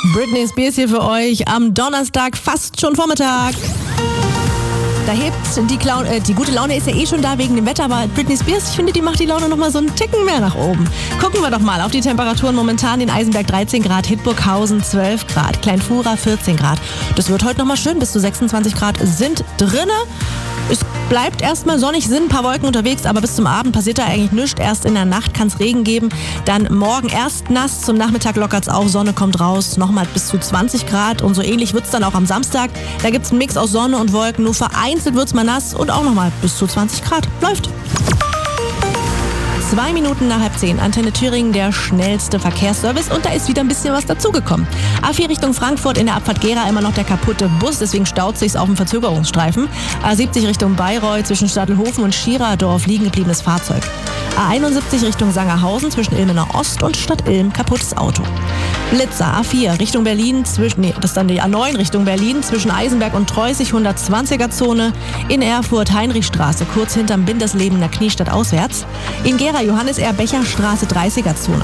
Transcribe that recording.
Britney Spears hier für euch am Donnerstag, fast schon Vormittag. Da hebt die gute Laune ist ja eh schon da wegen dem Wetter, aber Britney Spears, ich finde, die macht die Laune noch mal so einen Ticken mehr nach oben. Gucken wir doch mal auf die Temperaturen momentan. In Eisenberg 13 Grad, Hildburghausen 12 Grad, Kleinfura 14 Grad. Das wird heute noch mal schön, bis zu 26 Grad sind drinne. Es bleibt erstmal sonnig, sind ein paar Wolken unterwegs, aber bis zum Abend passiert da eigentlich nichts. Erst in der Nacht kann es Regen geben, dann morgen erst nass, zum Nachmittag lockert es auf, Sonne kommt raus, nochmal bis zu 20 Grad und so ähnlich wird es dann auch am Samstag. Da gibt es einen Mix aus Sonne und Wolken, nur vereinzelt wird es mal nass und auch nochmal bis zu 20 Grad. Läuft! 2 Minuten nach 9:30, Antenne Thüringen, der schnellste Verkehrsservice und da ist wieder ein bisschen was dazugekommen. A4 Richtung Frankfurt, in der Abfahrt Gera immer noch der kaputte Bus, deswegen staut sich's auf dem Verzögerungsstreifen. A70 Richtung Bayreuth, zwischen Stadtelhofen und Schirerdorf liegen gebliebenes Fahrzeug. A71 Richtung Sangerhausen, zwischen Ilmenau Ost und Stadt Ilm, kaputtes Auto. Blitzer, A4 Richtung Berlin, das ist dann die A9 Richtung Berlin, zwischen Eisenberg und Treusig, 120er-Zone. In Erfurt, Heinrichstraße, kurz hinterm Bindesleben in der Kniestadt auswärts. In Gera, Johannes-R-Becher-Straße, 30er-Zone.